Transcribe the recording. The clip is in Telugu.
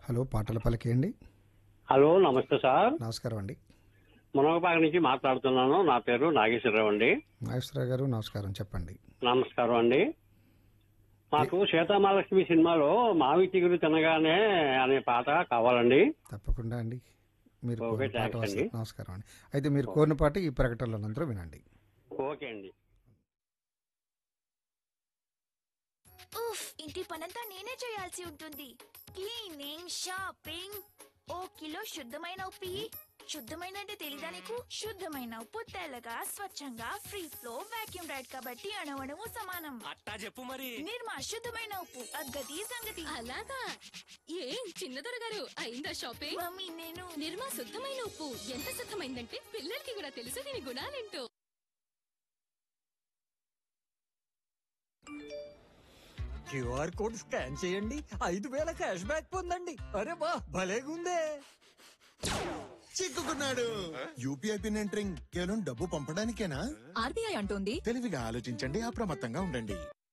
హలో, పాటల పలికేయండి. హలో, నమస్తే సార్. నమస్కారం అండి. మునగపాక నుంచి మాట్లాడుతున్నాను. నా పేరు నాగేశ్వరరావు అండి. నాగేశ్వరరావు గారు నమస్కారం, చెప్పండి. నమస్కారం అండి. మాకు సీతామహాలక్ష్మి సినిమాలో మావి చిగురు తినగానే అనే పాట కావాలండి. తప్పకుండా అండి. మీరు ఓకే, కోరిన పాట థాంక్స్ వస్తుంది. అండి. నమస్కారం అండి. అయితే మీరు కోరిన పాట ఈ ప్రకటనల అనంతరం వినండి. ఓకే అండి. ఉఫ్, ఇంటి పనంతా నేనే చేయాల్సి ఉంటుంది. క్లీనింగ్, షాపింగ్, ఓ కిలో శుద్ధమైన ఉప్పు ఇయ్యి. శుద్ధమైన అంటే తెలీదా నీకు? శుద్ధమైన ఉప్పు తెల్లగా స్వచ్ఛంగా ఫ్రీ ఫ్లో వాక్యూమ్ రైడ్ కాబట్టి అణువణువు సమానం. అట్టా చెప్పు మరి. నిర్మా శుద్ధమైన ఉప్పు, అగ్గది సంగతి. అలాగా ఏం చిన్నదొర గారు అయిందా షాపింగ్? మమ్మీ నేను నిర్మా శుద్ధమైన ఉప్పు ఎంత శుద్ధమైందంటే పిల్లలకి కూడా తెలుసు దీని గుణాలేంటో. క్యూఆర్ కోడ్ స్కాన్ చేయండి, 5,000 క్యాష్ బ్యాక్ పొందండి. అరే బా భలేగుందే. చిక్కుకున్నాడు. యూపీఐ పిన్ ఎంటరింగ్ కేవలం డబ్బు పంపడానికేనా? ఆర్బీఐ అంటోంది తెలివిగా ఆలోచించండి, అప్రమత్తంగా ఉండండి.